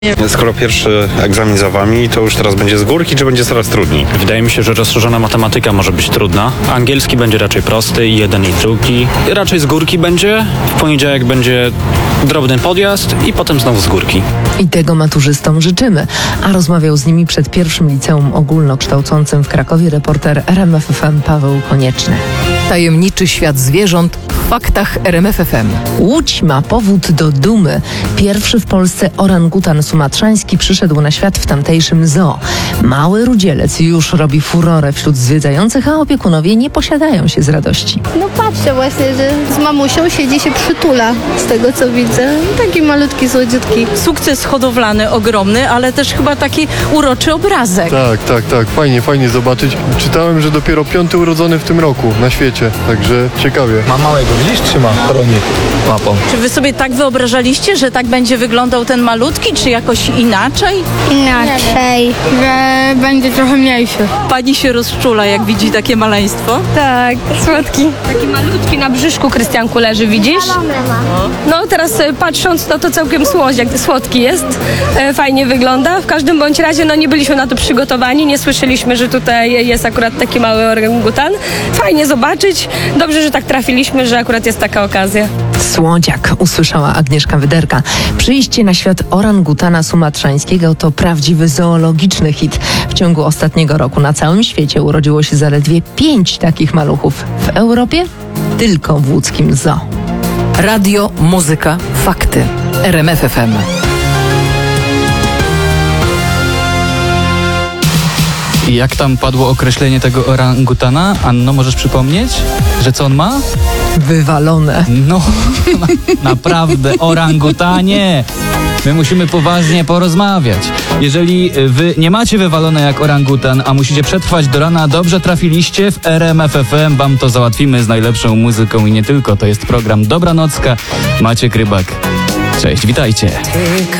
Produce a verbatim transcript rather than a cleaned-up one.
Skoro pierwszy egzamin za wami, to już teraz będzie z górki, czy będzie coraz trudniej? Wydaje mi się, że rozszerzona matematyka może być trudna. Angielski będzie raczej prosty, i jeden i drugi. Raczej z górki będzie. W poniedziałek będzie drobny podjazd i potem znowu z górki. I tego maturzystom życzymy. A rozmawiał z nimi przed pierwszym liceum ogólnokształcącym w Krakowie reporter R M F F M Paweł Konieczny. Tajemniczy świat zwierząt w faktach R M F F M. Łódź ma powód do dumy. Pierwszy w Polsce orangutan sumatrzański przyszedł na świat w tamtejszym zoo. Mały rudzielec już robi furorę wśród zwiedzających, a opiekunowie nie posiadają się z radości. No patrzę właśnie, że z mamusią siedzi się przytula, z tego co widzę. Taki malutki, słodziutki. Sukces hodowlany ogromny, ale też chyba taki uroczy obrazek. Tak, tak, tak. Fajnie, fajnie zobaczyć. Czytałem, że dopiero piąty urodzony w tym roku na świecie, także ciekawie. Ma małego, widzisz? Trzyma koronik łapą. Czy wy sobie tak wyobrażaliście, że tak będzie wyglądał ten malutki, czy jakoś inaczej? Inaczej. Że będzie trochę mniejszy. Pani się rozczula, jak widzi takie maleństwo? Tak, słodki. Taki malutki na brzuszku, Krystianku, leży, widzisz? No teraz e, patrząc, no to całkiem słodziak, słodki jest. E, fajnie wygląda. W każdym bądź razie, no nie byliśmy na to przygotowani. Nie słyszeliśmy, że tutaj jest akurat taki mały orangutan. Fajnie zobaczyć. Dobrze, że tak trafiliśmy, że akurat jest taka okazja. Słodziak, usłyszała Agnieszka Wyderka. Przyjście na świat orangutana sumatrzańskiego to prawdziwy zoologiczny hit. W ciągu ostatniego roku na całym świecie urodziło się zaledwie pięć takich maluchów. W Europie tylko w łódzkim zoo. Radio, muzyka, fakty. R M F F M. I jak tam padło określenie tego orangutana? Anno, możesz przypomnieć, że co on ma? Wywalone. No, na, naprawdę, orangutanie! My musimy poważnie porozmawiać. Jeżeli wy nie macie wywalone jak orangutan, a musicie przetrwać do rana, dobrze trafiliście, w R M F F M wam to załatwimy z najlepszą muzyką i nie tylko. To jest program Dobranocka. Maciek Rybak. Cześć, witajcie.